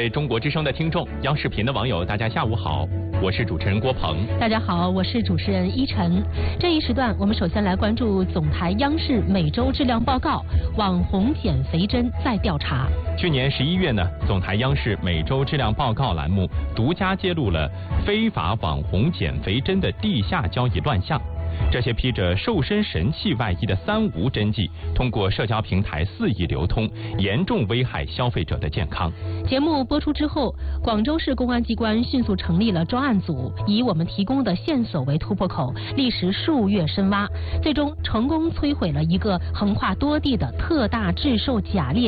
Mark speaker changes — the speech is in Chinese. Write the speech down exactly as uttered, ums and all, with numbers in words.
Speaker 1: 位中国之声的听众、央视频的网友，大家下午好，我是主持人郭鹏。
Speaker 2: 大家好，我是主持人依晨。这一时段，我们首先来关注总台央视每周质量报告，网红减肥针再调查。
Speaker 1: 去年十一月呢，总台央视每周质量报告栏目独家揭露了非法网红减肥针的地下交易乱象。这些披着瘦身神器外衣的三无针剂，通过社交平台肆意流通，严重危害消费者的健康。
Speaker 2: 节目播出之后，广州市公安机关迅速成立了专案组，以我们提供的线索为突破口，历时数月深挖，最终成功摧毁了一个横跨多地的特大制售假劣